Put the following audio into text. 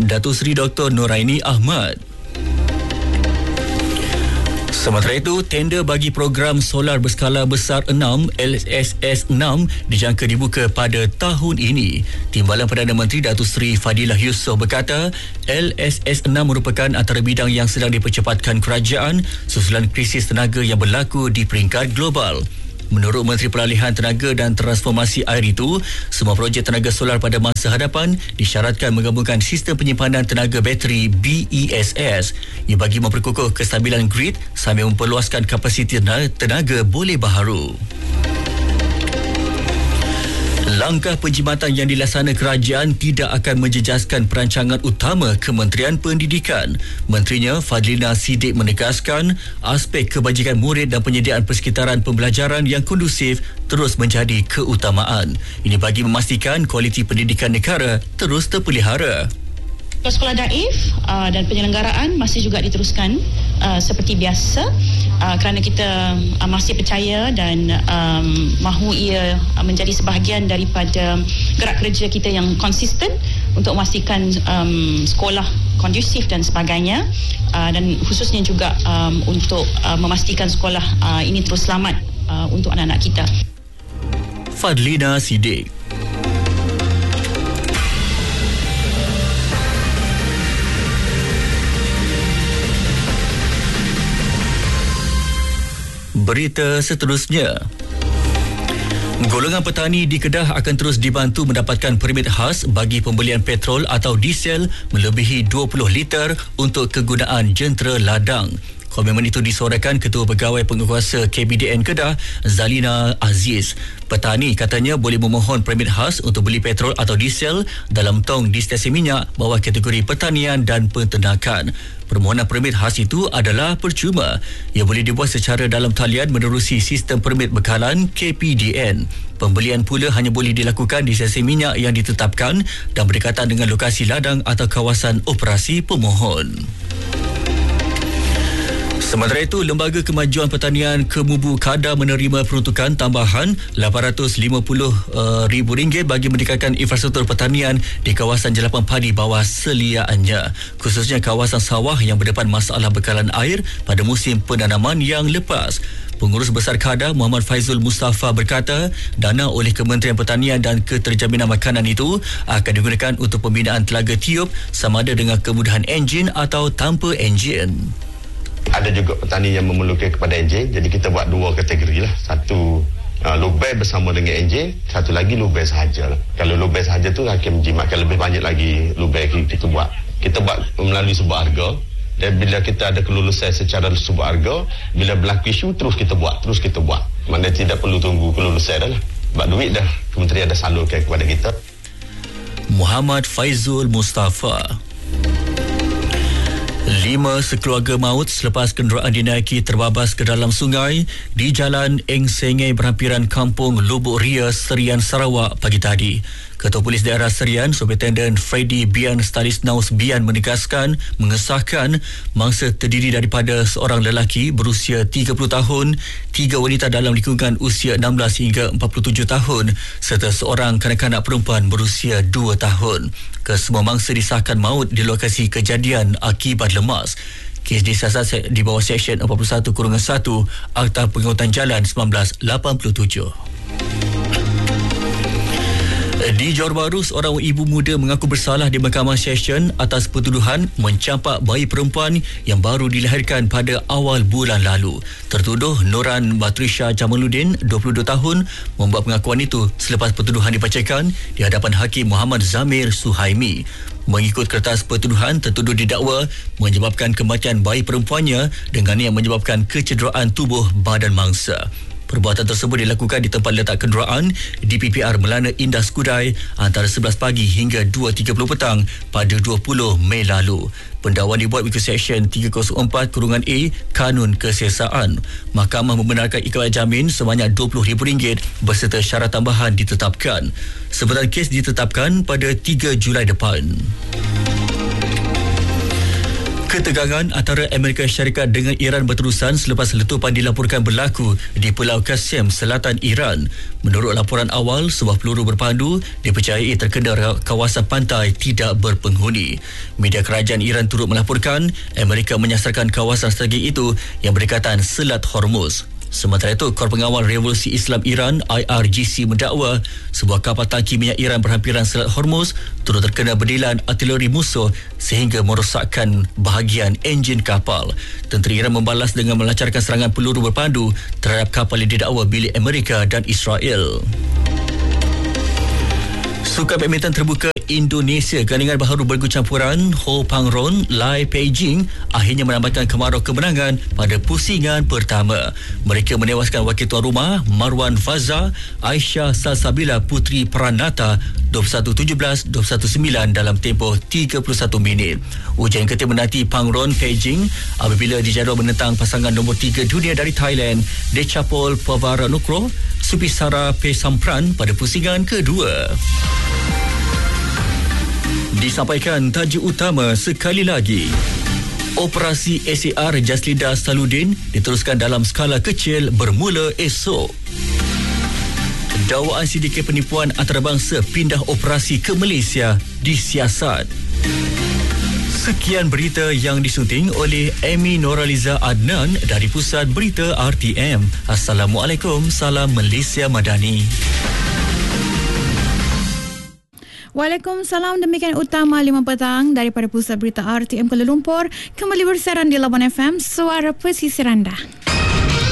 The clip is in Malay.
Datuk Seri Dr. Noraini Ahmad. Sementara itu, tender bagi program solar berskala besar 6 LSS 6 dijangka dibuka pada tahun ini. Timbalan Perdana Menteri Datuk Seri Fadilah Yusof berkata, LSS 6 merupakan antara bidang yang sedang dipercepatkan kerajaan susulan krisis tenaga yang berlaku di peringkat global. Menurut Menteri Peralihan Tenaga dan Transformasi Air itu, semua projek tenaga solar pada masa hadapan disyaratkan menggabungkan sistem penyimpanan tenaga bateri BESS yang bagi memperkukuh kestabilan grid sambil memperluaskan kapasiti tenaga boleh baharu. Langkah penjimatan yang dilaksanakan kerajaan tidak akan menjejaskan perancangan utama Kementerian Pendidikan. Menterinya Fadlina Siddiq menegaskan aspek kebajikan murid dan penyediaan persekitaran pembelajaran yang kondusif terus menjadi keutamaan. Ini bagi memastikan kualiti pendidikan negara terus terpelihara. Sekolah daif dan penyelenggaraan masih juga diteruskan seperti biasa kerana kita masih percaya dan mahu ia menjadi sebahagian daripada gerak kerja kita yang konsisten untuk memastikan sekolah kondusif dan sebagainya, dan khususnya juga untuk memastikan sekolah ini terus selamat untuk anak-anak kita. Fadlina Siddiq. Berita seterusnya. Golongan petani di Kedah akan terus dibantu mendapatkan permit khas bagi pembelian petrol atau diesel melebihi 20 liter untuk kegunaan jentera ladang. Komitmen itu disuarakan Ketua Pegawai Penguasa KBDN Kedah, Zalina Aziz. Petani katanya boleh memohon permit khas untuk beli petrol atau diesel dalam tong di stesen minyak bawah kategori pertanian dan penternakan. Permohonan permit khas itu adalah percuma. Ia boleh dibuat secara dalam talian menerusi sistem permit bekalan KPDN. Pembelian pula hanya boleh dilakukan di stesen minyak yang ditetapkan dan berdekatan dengan lokasi ladang atau kawasan operasi pemohon. Sementara itu, Lembaga Kemajuan Pertanian Kemubu Kedah menerima peruntukan tambahan RM850,000 bagi meningkatkan infrastruktur pertanian di kawasan jelapan padi bawah seliaannya, khususnya kawasan sawah yang berdepan masalah bekalan air pada musim penanaman yang lepas. Pengurus Besar Kedah Muhammad Faizul Mustafa berkata, dana oleh Kementerian Pertanian dan Keterjaminan Makanan itu akan digunakan untuk pembinaan telaga tiup sama ada dengan kemudahan enjin atau tanpa enjin. Ada juga petani yang memerlukan kepada enjin, jadi kita buat dua kategori lah. Satu low bay bersama dengan enjin, satu lagi low bay sahaja lah. Kalau low bay sahaja tu akan menjimatkan lebih banyak lagi low bay kita buat. Kita buat melalui sebuah harga, dan bila kita ada kelulusan secara sebuah harga, bila berlaku isu terus kita buat. Mana tidak perlu tunggu kelulusan dah lah. Sebab duit dah kementerian dah salurkan kepada kita. Muhammad Faizul Mustafa. 5 sekeluarga maut selepas kenderaan dinaiki terbabas ke dalam sungai di Jalan Eng Sengei berhampiran Kampung Lubuk Ria, Serian, Sarawak pagi tadi. Ketua Polis Daerah Serian, Superintendent Freddy Bian Stalisnaus Bian mengesahkan mangsa terdiri daripada seorang lelaki berusia 30 tahun, 3 wanita dalam lingkungan usia 16 hingga 47 tahun serta seorang kanak-kanak perempuan berusia 2 tahun. Kesemua mangsa disahkan maut di lokasi kejadian akibat lemas. Kes disiasat di bawah Seksyen 41-1 Akta Pengangkutan Jalan 1987. Di Johor Bahru, seorang ibu muda mengaku bersalah di Mahkamah Session atas pertuduhan mencampak bayi perempuan yang baru dilahirkan pada awal bulan lalu. Tertuduh Noran Batrisha Jamaluddin, 22 tahun, membuat pengakuan itu selepas pertuduhan dibacakan di hadapan Hakim Muhammad Zamir Suhaimi. Mengikut kertas pertuduhan, tertuduh didakwa menyebabkan kematian bayi perempuannya dengan yang menyebabkan kecederaan tubuh badan mangsa. Perbuatan tersebut dilakukan di tempat letak kenderaan di PPR Melana Indah Skudai antara 11 pagi hingga 2.30 petang pada 20 Mei lalu. Pendakwaan dibuat mengikut Seksyen 304(A) Kanun Kesiasaan. Mahkamah membenarkan ikrar jamin sebanyak RM20,000 berserta syarat tambahan ditetapkan. Sebutan kes ditetapkan pada 3 Julai depan. Ketegangan antara Amerika Syarikat dengan Iran berterusan selepas letupan dilaporkan berlaku di Pulau Qasem, selatan Iran. Menurut laporan awal, sebuah peluru berpandu dipercayai terkena kawasan pantai tidak berpenghuni. Media kerajaan Iran turut melaporkan Amerika menyasarkan kawasan strategik itu yang berdekatan Selat Hormuz. Sementara itu, Kor Pengawal Revolusi Islam Iran IRGC mendakwa sebuah kapal tangki minyak Iran berhampiran Selat Hormuz turut terkena berdilan artileri musuh sehingga merosakkan bahagian enjin kapal. Tentera Iran membalas dengan melancarkan serangan peluru berpandu terhadap kapal yang didakwa milik Amerika dan Israel. Sukan badminton terbuka Indonesia, gandingan baharu bergu campuran Ho Pangron, Lai Peijing akhirnya menambahkan kemarau kemenangan pada pusingan pertama. Mereka menewaskan wakil tuan rumah Marwan Faza, Aisyah Salsabila Putri Pranata 21-17, 21-9 dalam tempoh 31 minit. Ujian ketiga menanti Pangron Peijing apabila dijadual menentang pasangan nombor 3 dunia dari Thailand, Dechapol Pavaranukroh Supisara Pesampran pada pusingan kedua. Disampaikan tajuk utama sekali lagi. Operasi SAR Jaslinda Saludin diteruskan dalam skala kecil bermula esok. Dakwaan sindiket penipuan antarabangsa pindah operasi ke Malaysia disiasat. Sekian berita yang disunting oleh Amy Noraliza Adnan dari Pusat Berita RTM. Assalamualaikum, salam Malaysia Madani. Waalaikumsalam, demikian utama 5 petang daripada Pusat Berita RTM Kuala Lumpur. Kembali bersiaran di Labuan FM, Suara Pesisir Anda.